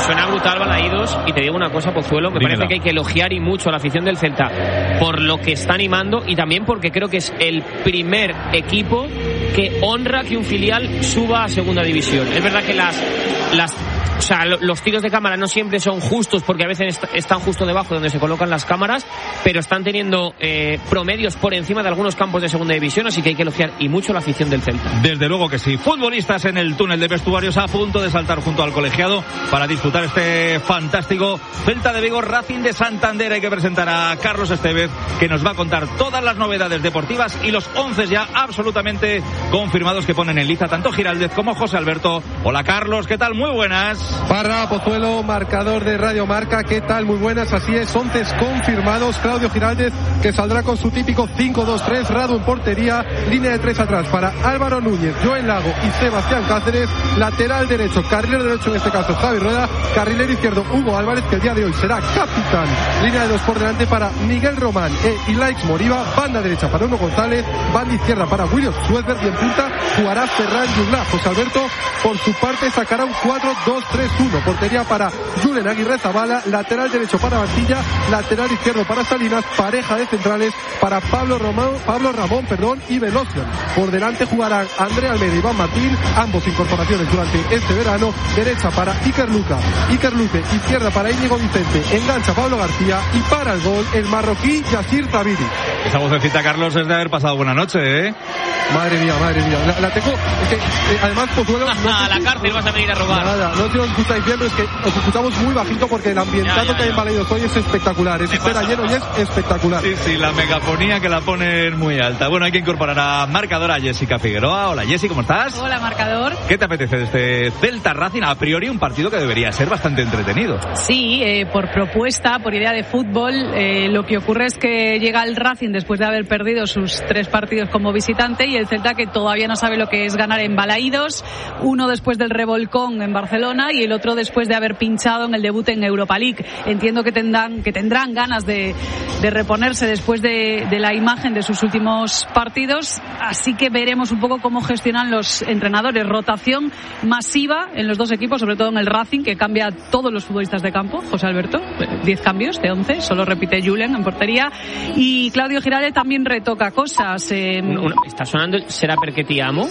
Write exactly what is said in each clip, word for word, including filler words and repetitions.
suena brutal Balaídos, y te digo una cosa, Pozuelo, me Dímelo. parece que hay que elogiar y mucho a la afición del Celta por lo que está animando, y también porque creo que es el primer equipo que honra que un filial suba a segunda división. Es verdad que las las o sea, los tiros de cámara no siempre son justos, porque a veces est- están justo debajo de donde se colocan las cámaras, pero están teniendo eh, promedios por encima de algunos campos de segunda división, así que hay que elogiar y mucho la afición del Celta. Desde luego que sí. Futbolistas en el túnel de vestuarios a punto de saltar junto al colegiado para disputar este fantástico Celta de Vigo Racing de Santander. Hay que presentar a Carlos Estevez, que nos va a contar todas las novedades deportivas y los once ya absolutamente confirmados que ponen en liza tanto Giraldez como José Alberto. Hola Carlos, ¿qué tal? Muy buenas. Parra, Pozuelo, marcador de Radio Marca, ¿qué tal? Muy buenas, así es, once confirmados. Claudio Giraldez, que saldrá con su típico cinco dos tres, Radu en portería, línea de tres atrás para Álvaro Núñez, Joel Lago y Sebastián Cáceres, lateral derecho, carrilero derecho en este caso Javi Rueda, carrilero izquierdo Hugo Álvarez, que el día de hoy será capitán, línea de dos por delante para Miguel Román e Ilaix Moriba, banda derecha para Uno González, banda izquierda para William Suezberg, y en punta jugará Ferran Jungla. José Alberto, por su parte, sacará un cuatro dos tres uno, portería para Julen Aguirre Zabala, lateral derecho para Mantilla, lateral izquierdo para Salinas, pareja de centrales para Pablo Román, Pablo Ramón, perdón, y Velocian. Por delante jugarán André Almeida y Iván Martín, ambos incorporaciones durante este verano, derecha para Iker Luca, Iker Luque, izquierda para Íñigo Vicente, engancha Pablo García, y para el gol el marroquí Yassir Tabiri. Esa vocecita, Carlos, es de haber pasado buena noche, ¿eh? Madre mía, madre mía, la, la tengo, es que, eh, además Pozuelo, no A la sé si- cárcel vas a venir a robar. Nada, no sé si os escucháis bien, pero es que os escuchamos muy bajito porque el ambientado Ya, ya, que hay en ya. Balaídos hoy es espectacular. Es espera lleno y es espectacular. Sí, sí, la megafonía que la ponen muy alta. Bueno, hay que incorporar a marcadora a Jessica Figueroa. Hola Jessy, ¿cómo estás? Hola, marcador. ¿Qué te apetece de este Celta Racing? A priori un partido que debería ser bastante entretenido. Sí, eh, por propuesta, por idea de fútbol, eh, lo que ocurre es que llega el Racing después de haber perdido sus tres partidos como visitante, y el Celta, que todavía no sabe lo que es ganar en Balaídos, uno después del revolcón en Barcelona y el otro después de haber pinchado en el debut en Europa League. Entiendo que tendrán, que tendrán ganas de, de reponerse después de, de la imagen de sus últimos partidos, así que veremos un poco cómo gestionan los entrenadores. Rotación masiva en los dos equipos, sobre todo en el Racing, que cambia a todos los futbolistas de campo. José Alberto, diez cambios de once, solo repite Julen en portería, y Claudio Giraldez también retoca cosas. Eh, Una- está sonando el Será perché ti amo.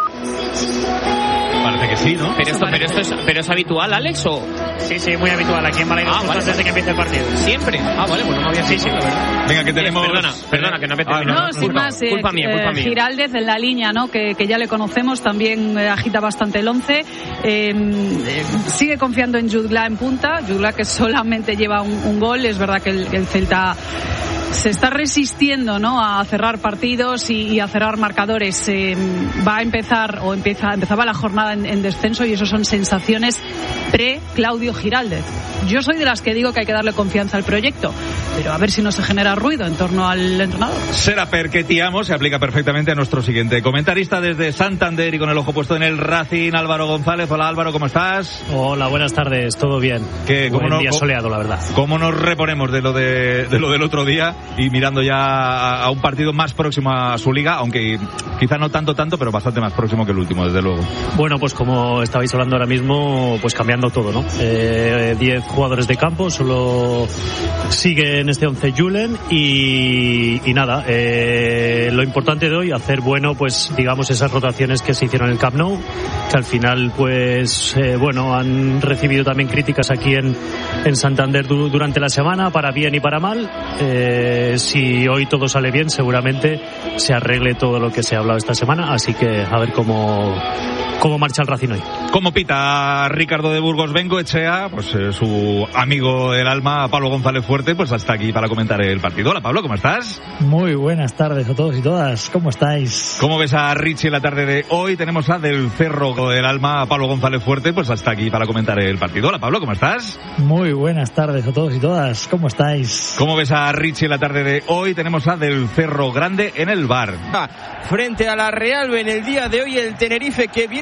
Parece que sí, ¿no? Pero esto, pero esto es, pero es habitual, Alex, o Sí, sí, muy habitual aquí en Balaídos, Ah, justo vale, antes de vale. que empiece el partido. siempre. Ah, vale, pues no me había Sí, sí, la verdad. Venga, que tenemos... Perdona, perdona, que no me he Ah, terminado. No, sin Culpa- más, eh, culpa mía, culpa eh, mía. Giraldez en la línea, ¿no? Que, que ya le conocemos, también eh, agita bastante el once. Eh, eh, sigue confiando en Jungla en punta, Jungla que solamente lleva un, un gol. Es verdad que el, el Celta se está resistiendo, ¿no?, a cerrar partidos y, y a cerrar marcadores. Eh, va a empezar, o empieza, empezaba la jornada en, en descenso, y eso son sensaciones pre-Claudio Giraldez. Yo soy de las que digo que hay que darle confianza al proyecto, pero a ver si no se genera ruido en torno al entrenador. Será perché ti amo se aplica perfectamente a nuestro siguiente comentarista desde Santander y con el ojo puesto en el Racing, Álvaro González. Hola Álvaro, ¿cómo estás? Hola, buenas tardes, todo bien. ¿Qué, cómo Buen no- día cómo- soleado, la verdad. ¿Cómo nos reponemos de lo de, de lo del otro día y mirando ya a, a un partido más próximo a su liga, aunque quizá no tanto tanto, pero bastante más próximo que el último, desde luego? Bueno, pues como estabais hablando ahora mismo, pues cambiando todo, ¿no? Eh, diez jugadores de campo, solo sigue en este once Julen y, y nada, eh, lo importante de hoy, hacer bueno, pues digamos esas rotaciones que se hicieron en el Camp Nou, que al final, pues eh, bueno, han recibido también críticas aquí en, en Santander du- durante la semana, para bien y para mal. Eh, si hoy todo sale bien, seguramente se arregle todo lo que se ha hablado esta semana, así que a ver cómo, cómo marcha el Racing hoy. Como pita Ricardo de Burgos Bengoechea, pues eh, su amigo del alma, Pablo González Fuerte, pues hasta aquí para comentar el partido. Hola Pablo, ¿cómo estás? Muy buenas tardes a todos y todas, ¿cómo estáis? ¿Cómo ves a Richie en la tarde de hoy? Tenemos a del Cerro del Alma, Pablo González Fuerte, pues hasta aquí para comentar el partido. Hola Pablo, ¿cómo estás? Muy buenas tardes a todos y todas, ¿cómo estáis? ¿Cómo ves a Richie en la tarde de hoy? Tenemos a del Cerro Grande en el bar. Frente a la Real B en el día de hoy, el Tenerife, que viene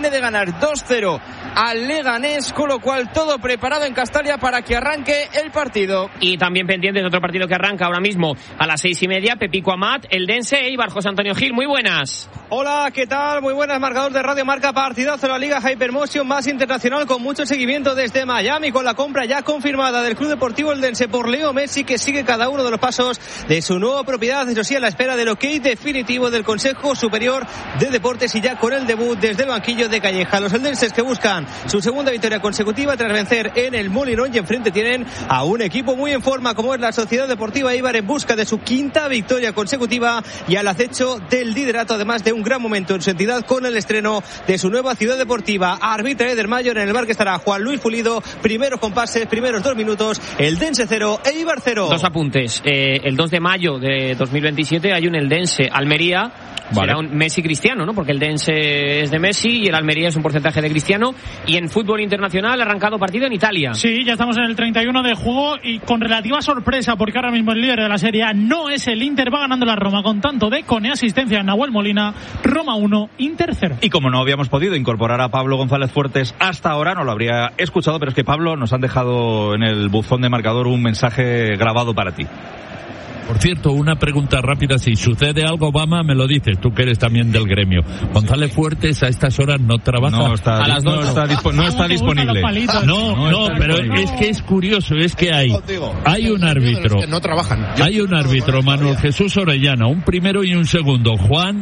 viene de ganar dos cero al Leganés, con lo cual todo preparado en Castalia para que arranque el partido. Y también pendiente de otro partido que arranca ahora mismo a las seis y media, Pepico Amat, Eldense, Eibar. José Antonio Gil, muy buenas. Hola, ¿qué tal? Muy buenas, marcador de Radio Marca, partidazo de la Liga Hypermotion más internacional con mucho seguimiento desde Miami, con la compra ya confirmada del Club Deportivo Eldense por Leo Messi, que sigue cada uno de los pasos de su nueva propiedad, eso sí, a la espera del ok definitivo del Consejo Superior de Deportes y ya con el debut desde el banquillo de Calleja. Los eldenses que buscan su segunda victoria consecutiva tras vencer en el Molinón, y enfrente tienen a un equipo muy en forma como es la Sociedad Deportiva Eibar, en busca de su quinta victoria consecutiva y al acecho del liderato, además de un gran momento en su entidad con el estreno de su nueva ciudad deportiva. Arbitra Eder Mayor, en el bar que estará Juan Luis Pulido, primeros compases, primeros dos minutos, Eldense cero, Eibar cero. Dos apuntes, eh, el dos de mayo de dos mil veintisiete hay un Eldense Almería. Vale. Será un Messi Cristiano, ¿no? Porque el Dense es de Messi y el Almería es un porcentaje de Cristiano. Y en fútbol internacional ha arrancado partido en Italia. Sí, ya estamos en el treinta y uno de juego y con relativa sorpresa, porque ahora mismo el líder de la Serie A no es el Inter, va ganando la Roma con tanto de Cone, asistencia a Nahuel Molina. Roma uno, Inter cero. Y como no habíamos podido incorporar a Pablo González Fuertes hasta ahora, no lo habría escuchado, pero es que Pablo nos han dejado en el buzón de marcador un mensaje grabado para ti. Por cierto, una pregunta rápida, si sucede algo, Obama, me lo dices, tú que eres también del gremio. González Fuertes a estas horas no trabaja. No está, a las no, está, dispo, no está disponible. No, no, no pero disponible. Es que es curioso, es que hay, hay un árbitro. No trabajan. Hay un árbitro, Manuel Jesús Orellana, un primero y un segundo, Juan,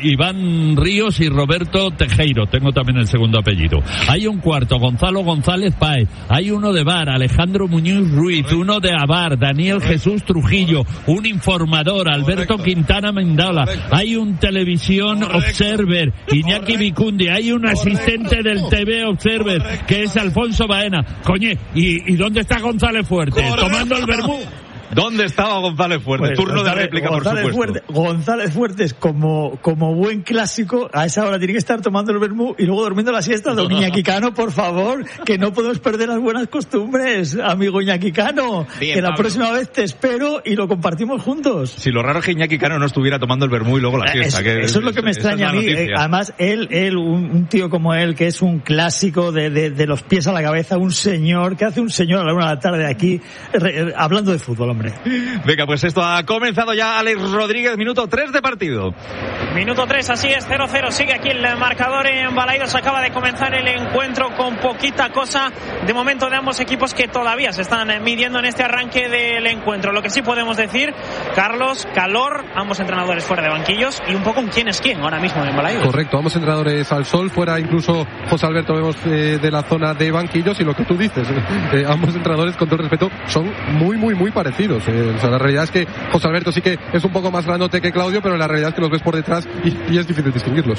Iván Ríos y Roberto Tejeiro, tengo también el segundo apellido. Hay un cuarto, Gonzalo González Páez. Hay uno de V A R, Alejandro Muñoz Ruiz, uno de A V A R, Daniel Jesús Trujillo, un informador, Alberto Quintana Mendola, hay un televisión Observer, Iñaki Vicundi, hay un asistente del T V Observer, que es Alfonso Baena. Coñe, ¿y, y dónde está González Fuertes? Tomando el vermú. ¿Dónde estaba González Fuertes? Pues, Turno González, de réplica, González por supuesto. Fuertes, González Fuertes, como, como buen clásico, a esa hora tiene que estar tomando el vermú y luego durmiendo la siesta. Don Iñaki Cano, por favor, que no podemos perder las buenas costumbres, amigo Iñaki Cano. Bien, que la Pablo. Próxima vez te espero y lo compartimos juntos. Si lo raro es que Iñaki Cano no estuviera tomando el vermú y luego la siesta. Es, que eso es lo que me extraña a mí. Eh, además, él, él un, un tío como él, que es un clásico de, de, de los pies a la cabeza, un señor, que hace un señor a la una de la tarde aquí, re, hablando de fútbol, hombre. Venga, pues esto ha comenzado ya. Alex Rodríguez, minuto tres de partido. Minuto tres, así es, cero cero. Sigue aquí el marcador en Balaidos. Acaba de comenzar el encuentro con poquita cosa de momento de ambos equipos, que todavía se están midiendo en este arranque del encuentro. Lo que sí podemos decir, Carlos, calor, ambos entrenadores fuera de banquillos y un poco un quién es quién ahora mismo en Balaidos. Correcto, ambos entrenadores al sol, fuera incluso José Alberto vemos eh, de la zona de banquillos, y lo que tú dices, eh, ambos entrenadores, con todo el respeto, son muy, muy, muy parecidos. Eh, o sea, la realidad es que José Alberto sí que es un poco más grandote que Claudio, pero la realidad es que los ves por detrás y, y es difícil distinguirlos.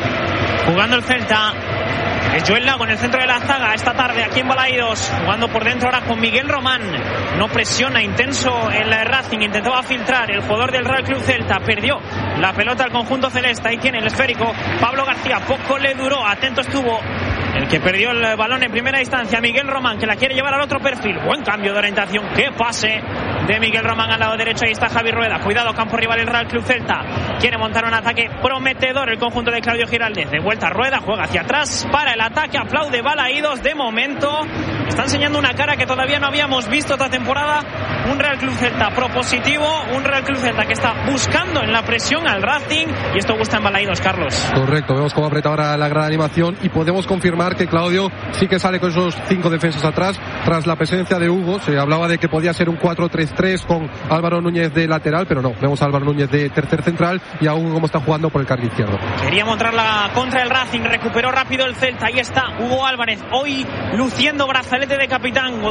Jugando el Celta, es Joel Lago en el centro de la zaga esta tarde aquí en Balaidos, jugando por dentro ahora con Miguel Román. No presiona, intenso el Racing, intentaba filtrar el jugador del Real Club Celta, perdió la pelota al conjunto celeste, ahí tiene el esférico Pablo García, poco le duró, atento estuvo el que perdió el balón en primera instancia, Miguel Román, que la quiere llevar al otro perfil. Buen cambio de orientación, qué pase de Miguel Román al lado derecho. Ahí está Javi Rueda, cuidado, campo rival el Real Club Celta, quiere montar un ataque prometedor el conjunto de Claudio Giraldez. De vuelta Rueda, juega hacia atrás para el ataque, aplaude Balaidos. De momento está enseñando una cara que todavía no habíamos visto esta temporada, un Real Club Celta propositivo, un Real Club Celta que está buscando en la presión al Racing, y esto gusta en Balaidos, Carlos. Correcto, vemos cómo aprieta ahora la gran animación y podemos confirmar que Claudio sí que sale con esos cinco defensas atrás tras la presencia de Hugo. Se hablaba de que podía ser un cuatro tres tres con Álvaro Núñez de lateral, pero no, vemos a Álvaro Núñez de tercer central y a Hugo como está jugando por el carril izquierdo. Quería montar la contra el Racing, recuperó rápido el Celta, ahí está Hugo Álvarez, hoy luciendo brazalete de capitán.